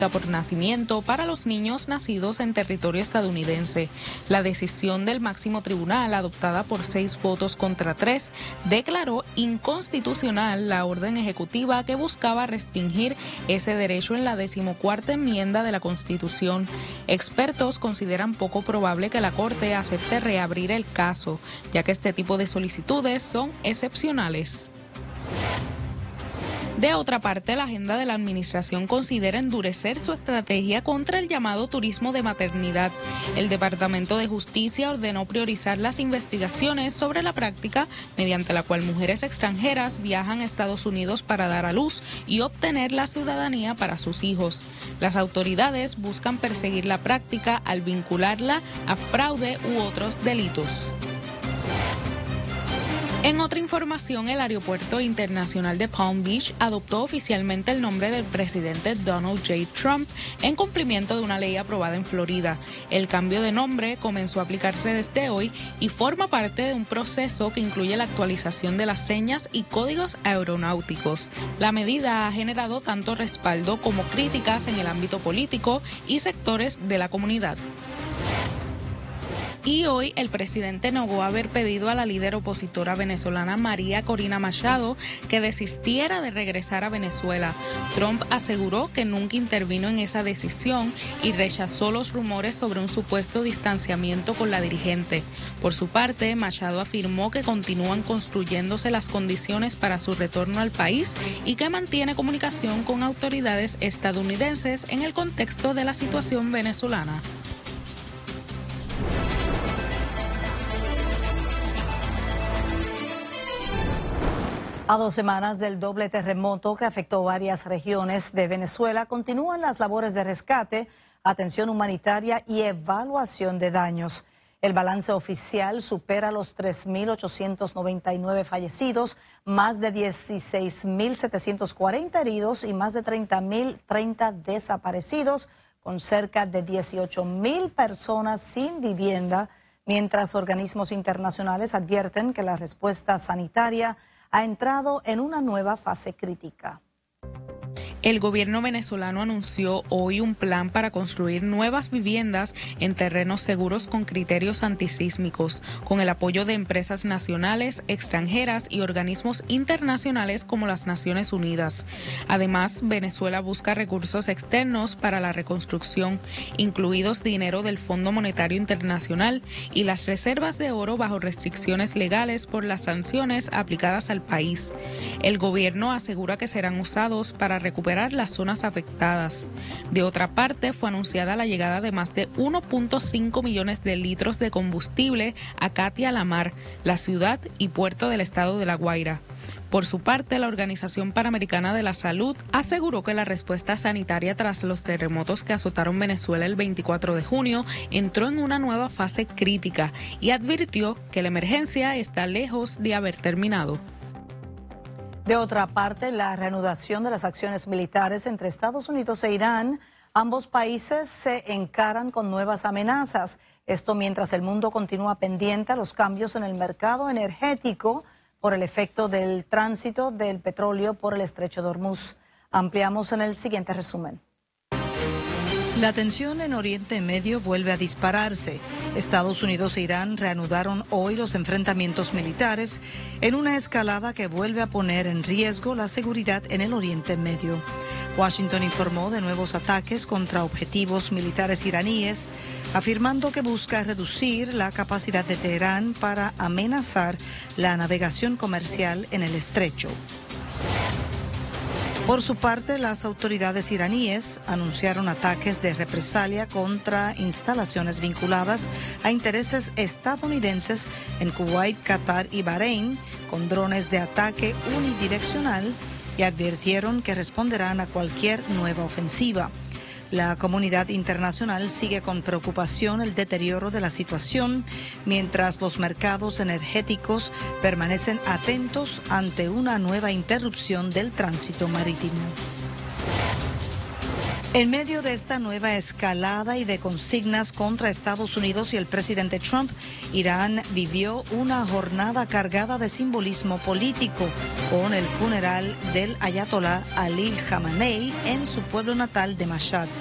por nacimiento para los niños nacidos en territorio estadounidense. La decisión del máximo tribunal, adoptada por 6 votos contra 3, declaró inconstitucional la orden ejecutiva que buscaba restringir ese derecho en la 14ª enmienda de la Constitución. Expertos consideran poco probable que la Corte acepte reabrir el caso, ya que este tipo de solicitudes son excepcionales. De otra parte, la agenda de la administración considera endurecer su estrategia contra el llamado turismo de maternidad. El Departamento de Justicia ordenó priorizar las investigaciones sobre la práctica mediante la cual mujeres extranjeras viajan a Estados Unidos para dar a luz y obtener la ciudadanía para sus hijos. Las autoridades buscan perseguir la práctica al vincularla a fraude u otros delitos. En otra información, el Aeropuerto Internacional de Palm Beach adoptó oficialmente el nombre del presidente Donald J. Trump en cumplimiento de una ley aprobada en Florida. El cambio de nombre comenzó a aplicarse desde hoy y forma parte de un proceso que incluye la actualización de las señas y códigos aeronáuticos. La medida ha generado tanto respaldo como críticas en el ámbito político y sectores de la comunidad. Y hoy el presidente negó haber pedido a la líder opositora venezolana María Corina Machado que desistiera de regresar a Venezuela. Trump aseguró que nunca intervino en esa decisión y rechazó los rumores sobre un supuesto distanciamiento con la dirigente. Por su parte, Machado afirmó que continúan construyéndose las condiciones para su retorno al país y que mantiene comunicación con autoridades estadounidenses en el contexto de la situación venezolana. A 2 semanas del doble terremoto que afectó varias regiones de Venezuela, continúan las labores de rescate, atención humanitaria y evaluación de daños. El balance oficial supera los 3.899 fallecidos, más de 16.740 heridos y más de 30.030 desaparecidos, con cerca de 18.000 personas sin vivienda, mientras organismos internacionales advierten que la respuesta sanitaria ha entrado en una nueva fase crítica. El gobierno venezolano anunció hoy un plan para construir nuevas viviendas en terrenos seguros con criterios antisísmicos, con el apoyo de empresas nacionales, extranjeras y organismos internacionales como las Naciones Unidas. Además, Venezuela busca recursos externos para la reconstrucción, incluidos dinero del Fondo Monetario Internacional y las reservas de oro bajo restricciones legales por las sanciones aplicadas al país. El gobierno asegura que serán usados para recuperar las zonas afectadas. De otra parte, fue anunciada la llegada de más de 1.5 millones de litros de combustible a Catia-La-Mar, la ciudad y puerto del estado de La Guaira. Por su parte, la Organización Panamericana de la Salud aseguró que la respuesta sanitaria tras los terremotos que azotaron Venezuela el 24 de junio entró en una nueva fase crítica y advirtió que la emergencia está lejos de haber terminado. De otra parte, la reanudación de las acciones militares entre Estados Unidos e Irán, ambos países se encaran con nuevas amenazas. Esto mientras el mundo continúa pendiente a los cambios en el mercado energético por el efecto del tránsito del petróleo por el estrecho de Hormuz. Ampliamos en el siguiente resumen. La tensión en Oriente Medio vuelve a dispararse. Estados Unidos e Irán reanudaron hoy los enfrentamientos militares en una escalada que vuelve a poner en riesgo la seguridad en el Oriente Medio. Washington informó de nuevos ataques contra objetivos militares iraníes, afirmando que busca reducir la capacidad de Teherán para amenazar la navegación comercial en el estrecho. Por su parte, las autoridades iraníes anunciaron ataques de represalia contra instalaciones vinculadas a intereses estadounidenses en Kuwait, Qatar y Bahrein, con drones de ataque unidireccional, y advirtieron que responderán a cualquier nueva ofensiva. La comunidad internacional sigue con preocupación el deterioro de la situación, mientras los mercados energéticos permanecen atentos ante una nueva interrupción del tránsito marítimo. En medio de esta nueva escalada y de consignas contra Estados Unidos y el presidente Trump, Irán vivió una jornada cargada de simbolismo político con el funeral del ayatolá Ali Khamenei en su pueblo natal de Mashhad.